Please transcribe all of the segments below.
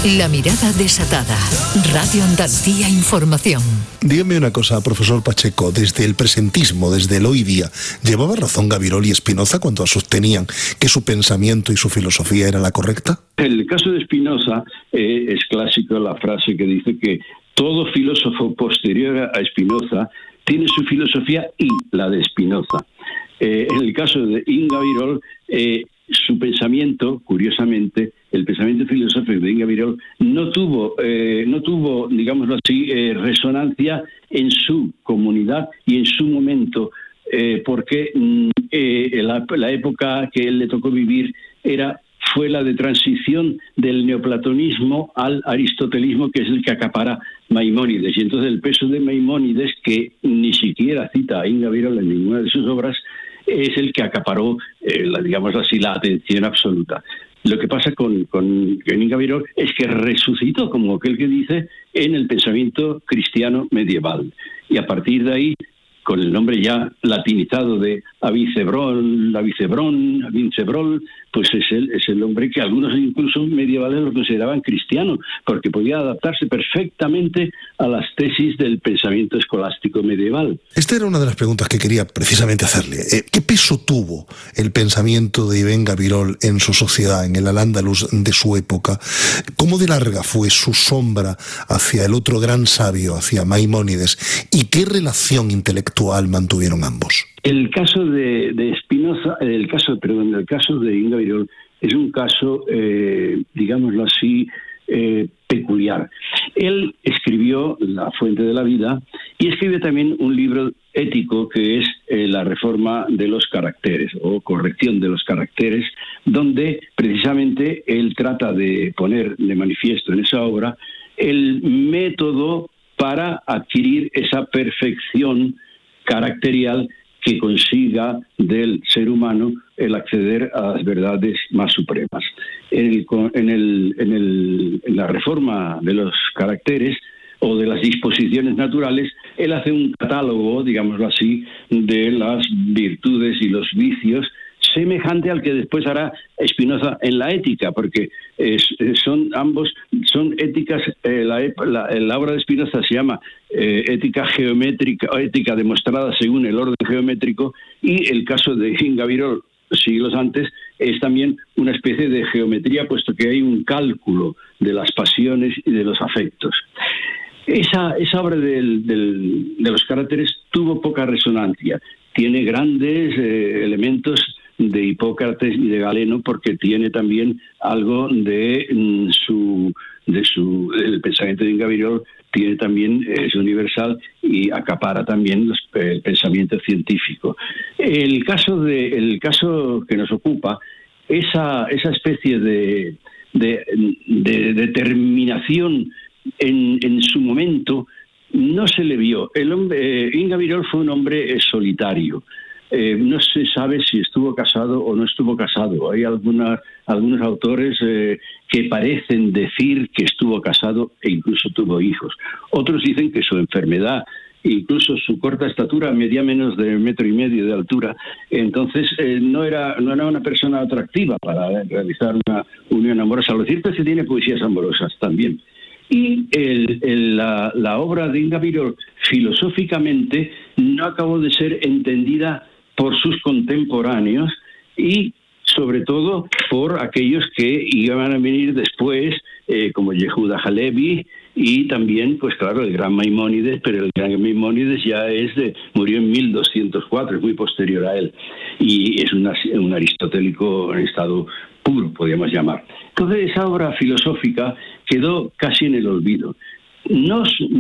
La mirada desatada. Radio Andalucía Información. Dígame una cosa, profesor Pacheco, desde el presentismo, desde el hoy día, ¿llevaba razón Gabirol y Spinoza cuando sostenían que su pensamiento y su filosofía era la correcta? En el caso de Spinoza es clásico la frase que dice que todo filósofo posterior a Spinoza tiene su filosofía y la de Spinoza. En el caso de Gabirol, su pensamiento, curiosamente, el pensamiento filosófico de Gabirol no tuvo, digámoslo así, resonancia en su comunidad y en su momento, porque la época que él le tocó vivir fue la de transición del neoplatonismo al aristotelismo, que es el que acapara Maimónides. Y entonces el peso de Maimónides, que ni siquiera cita a Gabirol en ninguna de sus obras, es el que acaparó, digamos así, la atención absoluta. Lo que pasa con Gabirol es que resucitó, como aquel que dice, en el pensamiento cristiano medieval. Y a partir de ahí, con el nombre ya latinizado de Avicebrol, pues es el hombre que algunos incluso medievales lo consideraban cristiano, porque podía adaptarse perfectamente a las tesis del pensamiento escolástico medieval. Esta era una de las preguntas que quería precisamente hacerle. ¿Qué peso tuvo el pensamiento de Ibn Gabirol en su sociedad, en el Al-Ándalus de su época? ¿Cómo de larga fue su sombra hacia el otro gran sabio, hacia Maimónides? ¿Y qué relación intelectual mantuvieron ambos? El caso de Spinoza, el caso de Ibn Gabirol es un caso, digámoslo así, peculiar. Él escribió La Fuente de la Vida y escribió también un libro ético que es La Reforma de los Caracteres o Corrección de los Caracteres, donde precisamente él trata de poner de manifiesto en esa obra el método para adquirir esa perfección caracterial que consiga del ser humano el acceder a las verdades más supremas. En la reforma de los caracteres o de las disposiciones naturales, él hace un catálogo, digámoslo así, de las virtudes y los vicios, semejante al que después hará Spinoza en la ética, porque son éticas. La obra de Spinoza se llama ética geométrica o ética demostrada según el orden geométrico, y el caso de Ibn Gabirol siglos antes es también una especie de geometría, puesto que hay un cálculo de las pasiones y de los afectos. Esa obra de los caracteres tuvo poca resonancia. Tiene grandes elementos de Hipócrates y de Galeno, porque tiene también algo de el pensamiento de Gabirol, tiene también, es universal y acapara también el pensamiento científico. El caso que nos ocupa, esa especie de determinación en su momento no se le vio. Ibn Gabirol fue un hombre solitario. No se sabe si estuvo casado o no estuvo casado. Hay algunos autores que parecen decir que estuvo casado e incluso tuvo hijos. Otros dicen que su enfermedad, incluso su corta estatura, medía menos de 1,5 metros de altura. Entonces no era una persona atractiva para realizar una unión amorosa. Lo cierto es que tiene poesías amorosas también. Y la obra de Ibn Gabirol filosóficamente no acabó de ser entendida por sus contemporáneos y sobre todo por aquellos que iban a venir después, como Yehuda Halevi, y también, pues claro, el gran Maimónides, pero el gran Maimónides ya murió en 1204, es muy posterior a él, y es un aristotélico en estado puro, podríamos llamar. Entonces esa obra filosófica quedó casi en el olvido. No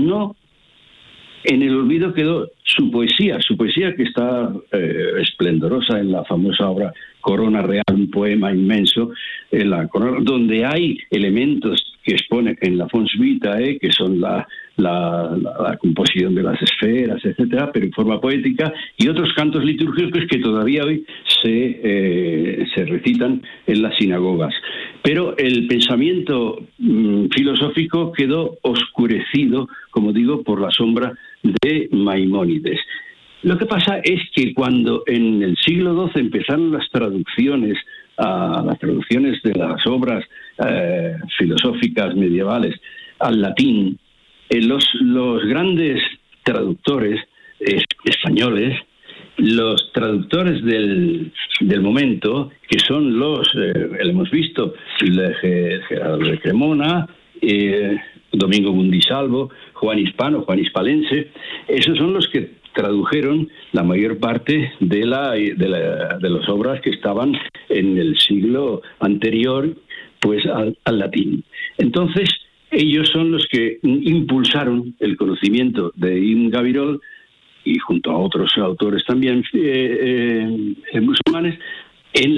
en el olvido quedó su poesía que está esplendorosa en la famosa obra Corona Real, un poema inmenso, en la corona, donde hay elementos que expone en la Fons Vitae, que son la composición de las esferas, etcétera, pero en forma poética, y otros cantos litúrgicos que todavía hoy se recitan en las sinagogas. Pero el pensamiento filosófico quedó oscurecido, como digo, por la sombra de Maimónides. Lo que pasa es que cuando en el siglo XII empezaron las traducciones a las traducciones de las obras filosóficas medievales al latín, los grandes traductores españoles, los traductores del momento, que son hemos visto, Gerardo de Cremona, Domingo Gundisalvo, Juan Hispano, Juan Hispalense, esos son los que tradujeron la mayor parte de las obras que estaban en el siglo anterior, pues al latín. Entonces, ellos son los que impulsaron el conocimiento de Ibn Gabirol, y junto a otros autores también musulmanes, en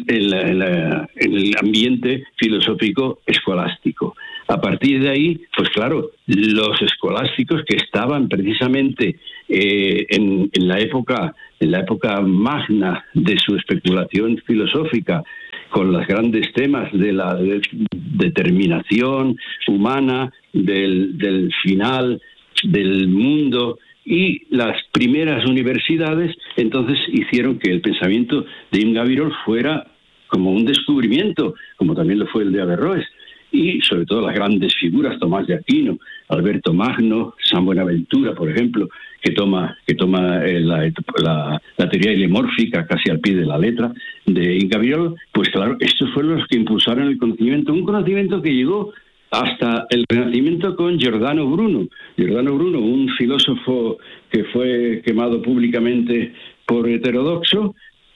el ambiente filosófico escolástico. A partir de ahí, pues claro, los escolásticos que estaban precisamente en la época magna de su especulación filosófica, con los grandes temas de la determinación humana, del final del mundo, y las primeras universidades, entonces hicieron que el pensamiento de Ibn Gabirol fuera como un descubrimiento, como también lo fue el de Averroes, y sobre todo las grandes figuras, Tomás de Aquino, Alberto Magno, San Buenaventura, por ejemplo, que toma la teoría hilemórfica casi al pie de la letra de Ibn Gabirol. Pues claro, estos fueron los que impulsaron el conocimiento, un conocimiento que llegó hasta el Renacimiento con Giordano Bruno. Giordano Bruno, un filósofo que fue quemado públicamente por heterodoxo,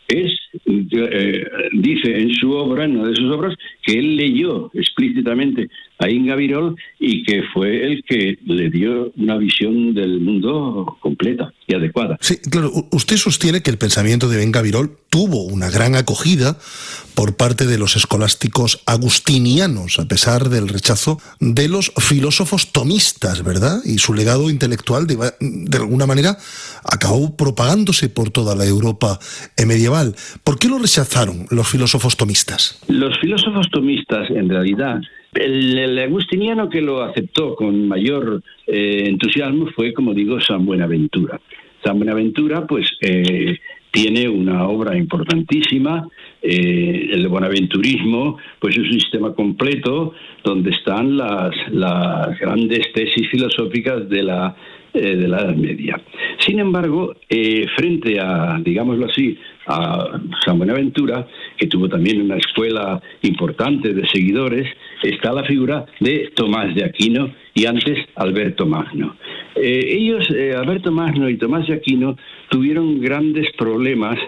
dice en su obra, en una de sus obras, que él leyó explícitamente a Ibn Gabirol y que fue el que le dio una visión del mundo completa y adecuada. Sí, claro. Usted sostiene que el pensamiento de Ibn Gabirol tuvo una gran acogida por parte de los escolásticos agustinianos, a pesar del rechazo de los filósofos tomistas, ¿verdad? Y su legado intelectual, de alguna manera, acabó propagándose por toda la Europa medieval. ¿Por qué lo rechazaron los filósofos tomistas? Los filósofos tomistas, en realidad, el agustiniano que lo aceptó con mayor entusiasmo fue, como digo, San Buenaventura. San Buenaventura, pues, tiene una obra importantísima. El buenaventurismo, pues, es un sistema completo donde están las grandes tesis filosóficas de la Edad Media. Sin embargo, frente a, digámoslo así, a San Buenaventura, que tuvo también una escuela importante de seguidores, está la figura de Tomás de Aquino y antes Alberto Magno. Alberto Magno y Tomás de Aquino, tuvieron grandes problemas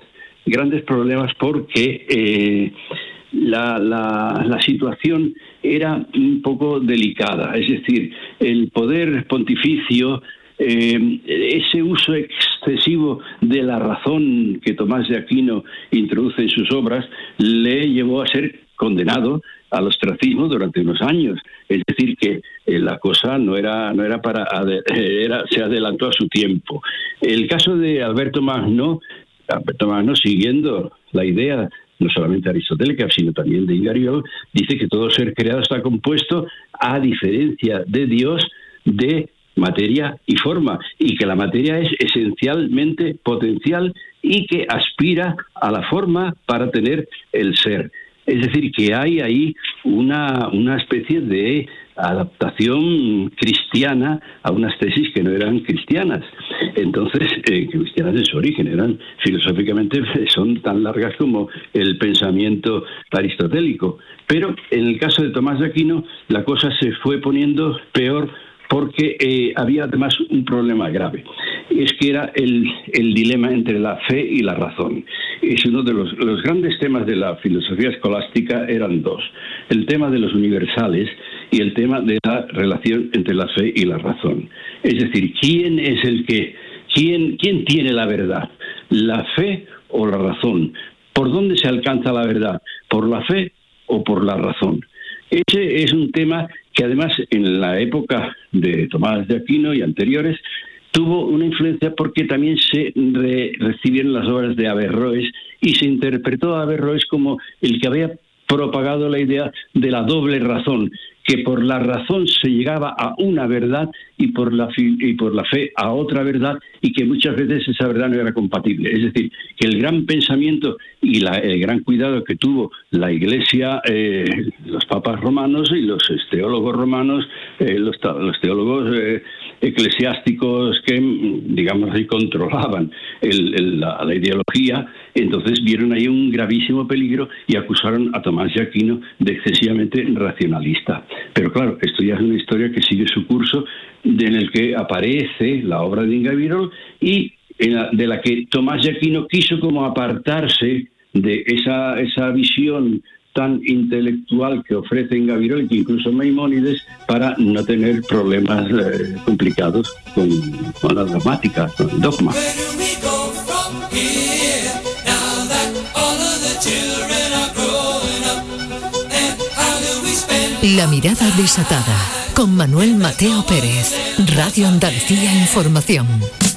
porque la situación era un poco delicada. Es decir, el poder pontificio, ese uso excesivo de la razón que Tomás de Aquino introduce en sus obras, le llevó a ser condenado al ostracismo durante unos años. Es decir, que la cosa no era se adelantó a su tiempo. El caso de Alberto Magno, siguiendo la idea no solamente aristotélica, sino también de Ibn Gabirol, dice que todo ser creado está compuesto, a diferencia de Dios, de materia y forma, y que la materia es esencialmente potencial y que aspira a la forma para tener el ser. Es decir, que hay ahí una especie de adaptación cristiana a unas tesis que no eran cristianas. Entonces, cristianas de su origen, filosóficamente son tan largas como el pensamiento aristotélico. Pero en el caso de Tomás de Aquino, la cosa se fue poniendo peor, porque había además un problema grave. Es que era el dilema entre la fe y la razón. Es uno de los grandes temas de la filosofía escolástica, eran dos: el tema de los universales y el tema de la relación entre la fe y la razón. Es decir, ¿quién tiene la verdad? ¿La fe o la razón? ¿Por dónde se alcanza la verdad? ¿Por la fe o por la razón? Ese es un tema que además en la época de Tomás de Aquino y anteriores tuvo una influencia, porque también se recibieron las obras de Averroes y se interpretó a Averroes como el que había propagado la idea de la doble razón, que por la razón se llegaba a una verdad y por la fe a otra verdad, y que muchas veces esa verdad no era compatible. Es decir, que el gran pensamiento y el gran cuidado que tuvo la Iglesia, los papas romanos y los teólogos romanos, los teólogos eclesiásticos que, digamos así, controlaban la ideología, entonces vieron ahí un gravísimo peligro y acusaron a Tomás de Aquino de excesivamente racionalista. Pero claro, esto ya es una historia que sigue su curso, en el que aparece la obra de Ingabirol y de la que Tomás de Aquino quiso como apartarse de esa visión tan intelectual que ofrece Ingabirol, y que incluso Maimónides, para no tener problemas complicados con la gramática, con el dogma. La mirada desatada, con Manuel Mateo Pérez, Radio Andalucía Información.